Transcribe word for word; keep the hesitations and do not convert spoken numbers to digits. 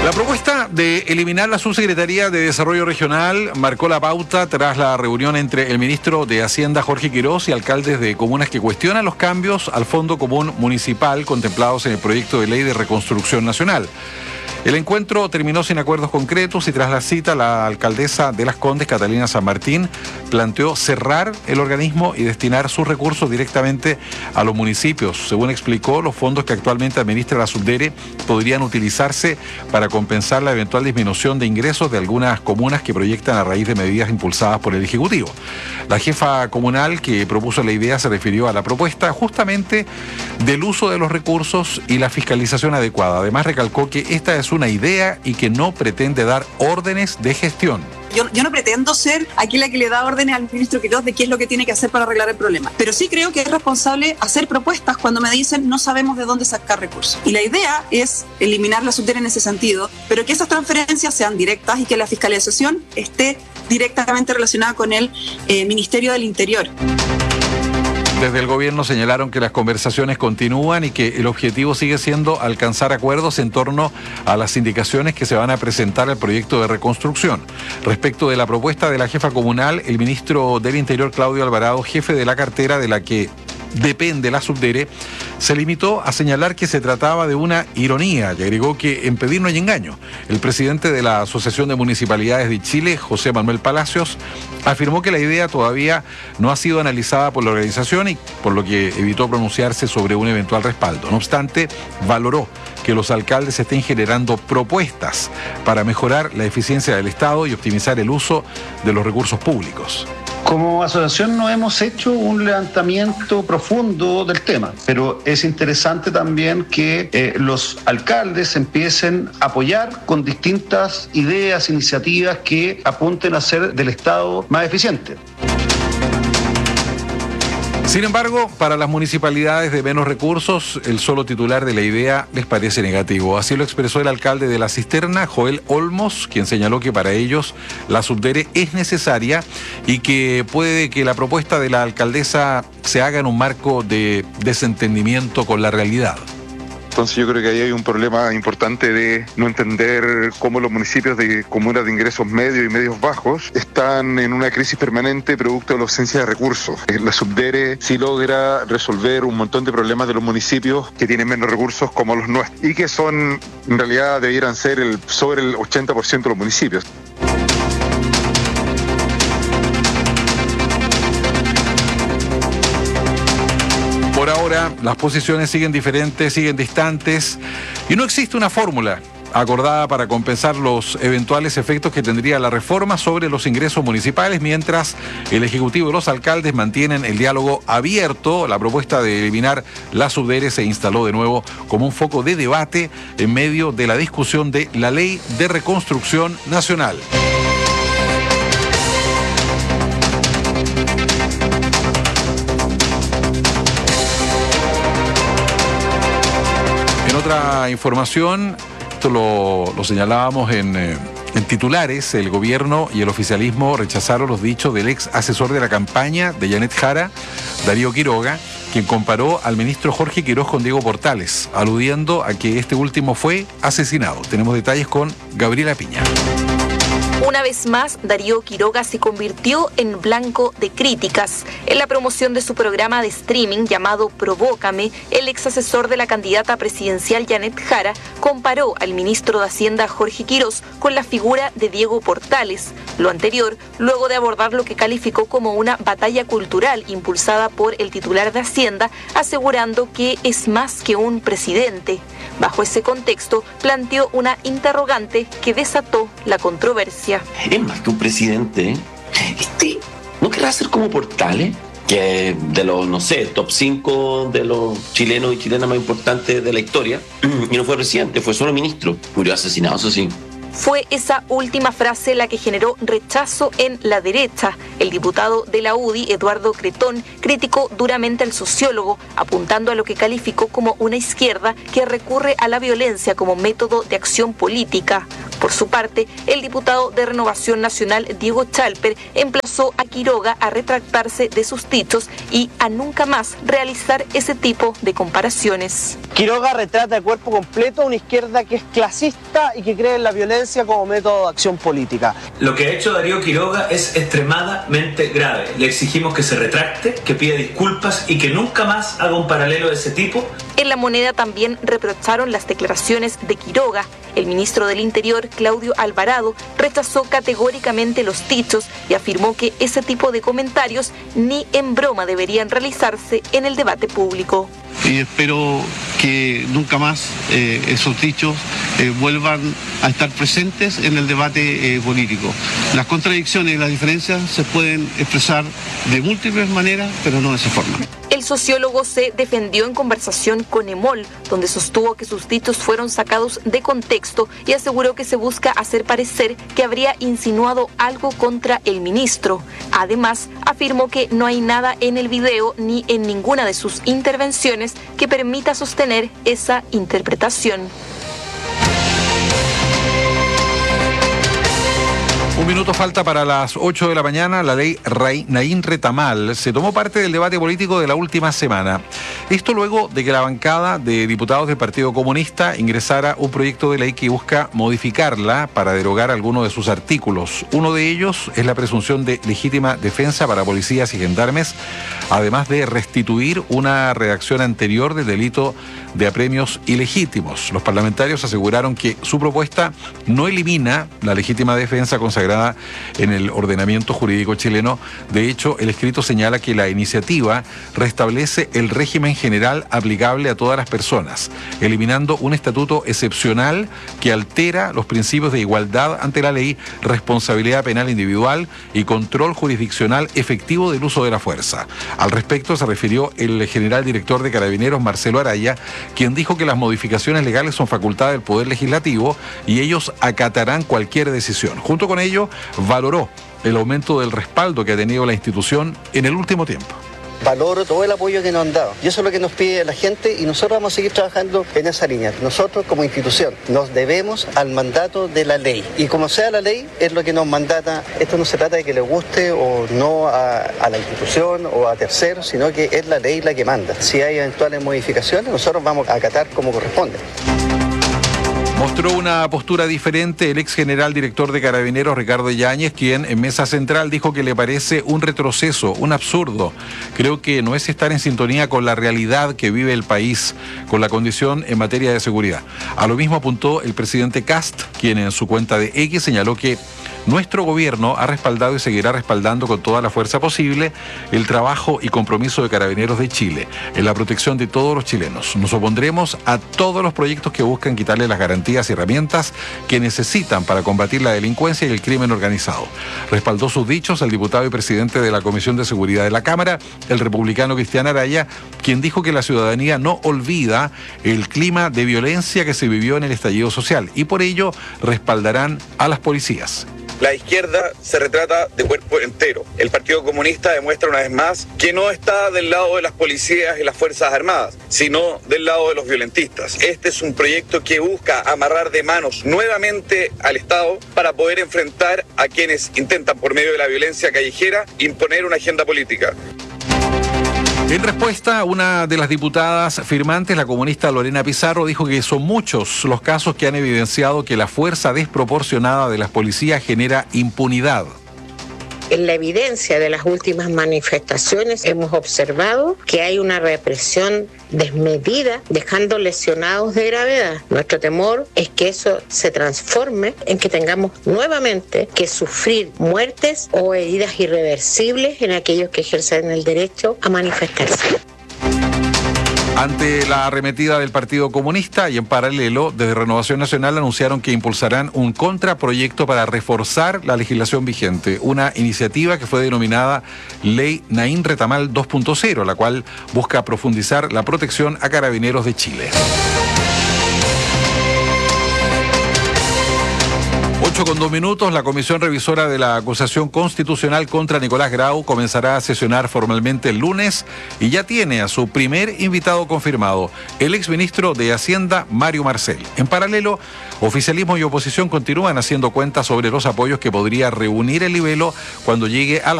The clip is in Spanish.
La propuesta de eliminar la Subsecretaría de Desarrollo Regional marcó la pauta tras la reunión entre el ministro de Hacienda, Jorge Quirós, y alcaldes de comunas que cuestionan los cambios al Fondo Común Municipal contemplados en el proyecto de ley de reconstrucción nacional. El encuentro terminó sin acuerdos concretos y tras la cita la alcaldesa de Las Condes, Catalina San Martín, planteó cerrar el organismo y destinar sus recursos directamente a los municipios. Según explicó, los fondos que actualmente administra la Subdere podrían utilizarse para compensar la eventual disminución de ingresos de algunas comunas que proyectan a raíz de medidas impulsadas por el Ejecutivo. La jefa comunal que propuso la idea se refirió a la propuesta justamente del uso de los recursos y la fiscalización adecuada. Además, recalcó que esta es una idea y que no pretende dar órdenes de gestión. Yo, yo no pretendo ser aquí la que le da órdenes al ministro Quirós de qué es lo que tiene que hacer para arreglar el problema, pero sí creo que es responsable hacer propuestas cuando me dicen no sabemos de dónde sacar recursos. Y la idea es eliminar la Subdere en ese sentido, pero que esas transferencias sean directas y que la fiscalización esté directamente relacionada con el eh, Ministerio del Interior. Desde el gobierno señalaron que las conversaciones continúan y que el objetivo sigue siendo alcanzar acuerdos en torno a las indicaciones que se van a presentar al proyecto de reconstrucción. Respecto de la propuesta de la jefa comunal, el ministro del Interior, Claudio Alvarado, jefe de la cartera de la que depende la Subdere, se limitó a señalar que se trataba de una ironía y agregó que en pedir no hay engaño. El presidente de la Asociación de Municipalidades de Chile, José Manuel Palacios, afirmó que la idea todavía no ha sido analizada por la organización y por lo que evitó pronunciarse sobre un eventual respaldo. No obstante, valoró que los alcaldes estén generando propuestas para mejorar la eficiencia del Estado y optimizar el uso de los recursos públicos. Como asociación no hemos hecho un levantamiento profundo del tema, pero es interesante también que eh, los alcaldes empiecen a apoyar con distintas ideas, iniciativas que apunten a hacer del Estado más eficiente. Sin embargo, para las municipalidades de menos recursos, el solo titular de la idea les parece negativo. Así lo expresó el alcalde de La Cisterna, Joel Olmos, quien señaló que para ellos la Subdere es necesaria y que puede que la propuesta de la alcaldesa se haga en un marco de desentendimiento con la realidad. Entonces yo creo que ahí hay un problema importante de no entender cómo los municipios de comunas de ingresos medios y medios bajos están en una crisis permanente producto de la ausencia de recursos. La Subdere sí logra resolver un montón de problemas de los municipios que tienen menos recursos como los nuestros y que son, en realidad debieran ser el, sobre el ochenta por ciento de los municipios. Por ahora, las posiciones siguen diferentes, siguen distantes y no existe una fórmula acordada para compensar los eventuales efectos que tendría la reforma sobre los ingresos municipales, mientras el Ejecutivo y los alcaldes mantienen el diálogo abierto. La propuesta de eliminar la Subdere se instaló de nuevo como un foco de debate en medio de la discusión de la Ley de Reconstrucción Nacional. Otra información, esto lo, lo señalábamos en, eh, en titulares, el gobierno y el oficialismo rechazaron los dichos del ex asesor de la campaña de Janet Jara, Darío Quiroga, quien comparó al ministro Jorge Quirós con Diego Portales, aludiendo a que este último fue asesinado. Tenemos detalles con Gabriela Piña. Una vez más, Darío Quiroga se convirtió en blanco de críticas. En la promoción de su programa de streaming llamado Provócame, el ex asesor de la candidata presidencial Janet Jara comparó al ministro de Hacienda Jorge Quirós con la figura de Diego Portales. Lo anterior, luego de abordar lo que calificó como una batalla cultural impulsada por el titular de Hacienda, asegurando que es más que un presidente. Bajo ese contexto, planteó una interrogante que desató la controversia. Es más que un presidente. Este, ¿no querrá ser como Portales? Que de los, no sé, top cinco de los chilenos y chilenas más importantes de la historia. Y no fue presidente, fue solo ministro. Murió asesinado, eso sí. Fue esa última frase la que generó rechazo en la derecha. El diputado de la U D I, Eduardo Cretón, criticó duramente al sociólogo, apuntando a lo que calificó como una izquierda que recurre a la violencia como método de acción política. Por su parte, el diputado de Renovación Nacional, Diego Chalper, emplazó a Quiroga a retractarse de sus dichos y a nunca más realizar ese tipo de comparaciones. Quiroga retrata de cuerpo completo una izquierda que es clasista y que cree en la violencia como método de acción política. Lo que ha hecho Darío Quiroga es extremadamente grave. Le exigimos que se retracte, que pida disculpas y que nunca más haga un paralelo de ese tipo. En La Moneda también reprocharon las declaraciones de Quiroga. El ministro del Interior, Claudio Alvarado, rechazó categóricamente los dichos y afirmó que ese tipo de comentarios ni en broma deberían realizarse en el debate público. Y espero que nunca más eh, esos dichos eh, vuelvan a estar presentes en el debate eh, político. Las contradicciones y las diferencias se pueden expresar de múltiples maneras, pero no de esa forma. El sociólogo se defendió en conversación con Emol, donde sostuvo que sus dichos fueron sacados de contexto y aseguró que se busca hacer parecer que habría insinuado algo contra el ministro. Además, afirmó que no hay nada en el video ni en ninguna de sus intervenciones que permita sostener esa interpretación. Un minuto falta para las ocho de la mañana. La ley Naín Retamal se tomó parte del debate político de la última semana. Esto luego de que la bancada de diputados del Partido Comunista ingresara un proyecto de ley que busca modificarla para derogar algunos de sus artículos. Uno de ellos es la presunción de legítima defensa para policías y gendarmes, además de restituir una redacción anterior del delito de apremios ilegítimos. Los parlamentarios aseguraron que su propuesta no elimina la legítima defensa consagrada en el ordenamiento jurídico chileno. De hecho, el escrito señala que la iniciativa restablece el régimen general aplicable a todas las personas, eliminando un estatuto excepcional que altera los principios de igualdad ante la ley, responsabilidad penal individual y control jurisdiccional efectivo del uso de la fuerza. Al respecto se refirió el general director de Carabineros, Marcelo Araya, quien dijo que las modificaciones legales son facultad del Poder Legislativo y ellos acatarán cualquier decisión. Junto con ello, valoró el aumento del respaldo que ha tenido la institución en el último tiempo. Valoro todo el apoyo que nos han dado. Y eso es lo que nos pide la gente y nosotros vamos a seguir trabajando en esa línea. Nosotros como institución nos debemos al mandato de la ley. Y como sea la ley, es lo que nos mandata. Esto no se trata de que le guste o no a, a la institución o a terceros, sino que es la ley la que manda. Si hay eventuales modificaciones, nosotros vamos a acatar como corresponde. Mostró una postura diferente el ex general director de Carabineros, Ricardo Yáñez, quien en Mesa Central dijo que le parece un retroceso, un absurdo. Creo que no es estar en sintonía con la realidad que vive el país, con la condición en materia de seguridad. A lo mismo apuntó el presidente Kast, quien en su cuenta de X señaló que nuestro gobierno ha respaldado y seguirá respaldando con toda la fuerza posible el trabajo y compromiso de Carabineros de Chile en la protección de todos los chilenos. Nos opondremos a todos los proyectos que buscan quitarle las garantías y herramientas que necesitan para combatir la delincuencia y el crimen organizado. Respaldó sus dichos el diputado y presidente de la Comisión de Seguridad de la Cámara, el republicano Cristian Araya, quien dijo que la ciudadanía no olvida el clima de violencia que se vivió en el estallido social y por ello respaldarán a las policías. La izquierda se retrata de cuerpo entero. El Partido Comunista demuestra una vez más que no está del lado de las policías y las Fuerzas Armadas, sino del lado de los violentistas. Este es un proyecto que busca amarrar de manos nuevamente al Estado para poder enfrentar a quienes intentan, por medio de la violencia callejera, imponer una agenda política. En respuesta, una de las diputadas firmantes, la comunista Lorena Pizarro, dijo que son muchos los casos que han evidenciado que la fuerza desproporcionada de las policías genera impunidad. En la evidencia de las últimas manifestaciones hemos observado que hay una represión desmedida, dejando lesionados de gravedad. Nuestro temor es que eso se transforme en que tengamos nuevamente que sufrir muertes o heridas irreversibles en aquellos que ejercen el derecho a manifestarse. Ante la arremetida del Partido Comunista y en paralelo, desde Renovación Nacional anunciaron que impulsarán un contraproyecto para reforzar la legislación vigente, una iniciativa que fue denominada Ley Naín Retamal dos punto cero, la cual busca profundizar la protección a carabineros de Chile. ocho con dos minutos, la comisión revisora de la acusación constitucional contra Nicolás Grau comenzará a sesionar formalmente el lunes y ya tiene a su primer invitado confirmado, el exministro de Hacienda, Mario Marcel. En paralelo, oficialismo y oposición continúan haciendo cuentas sobre los apoyos que podría reunir el libelo cuando llegue a la